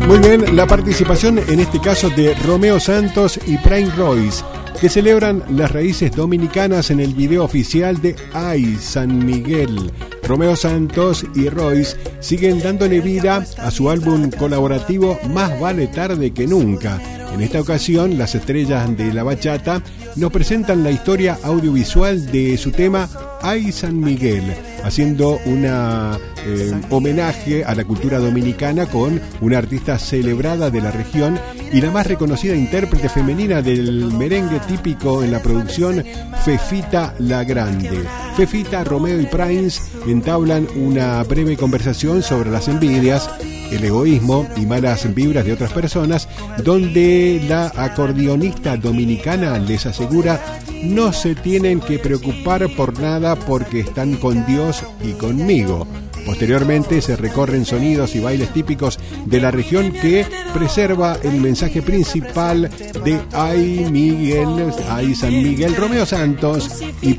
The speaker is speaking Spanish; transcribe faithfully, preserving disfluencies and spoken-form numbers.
Muy bien, la participación en este caso de Romeo Santos y Prince Royce, que celebran las raíces dominicanas en el video oficial de Ay San Miguel. Romeo Santos y Royce siguen dándole vida a su álbum colaborativo Más vale tarde que nunca. En esta ocasión, las estrellas de la bachata nos presentan la historia audiovisual de su tema Ay San Miguel, haciendo una eh, homenaje a la cultura dominicana con una artista celebrada de la región y la más reconocida intérprete femenina del merengue típico en la producción, Fefita la Grande. Fefita, Romeo y Prince entablan una breve conversación sobre las envidias, el egoísmo y malas vibras de otras personas, donde la acordeonista dominicana les asegura no se tienen que preocupar por nada porque están con Dios y conmigo. Posteriormente se recorren sonidos y bailes típicos de la región que preserva el mensaje principal de Ay Miguel, Ay San Miguel. Romeo Santos y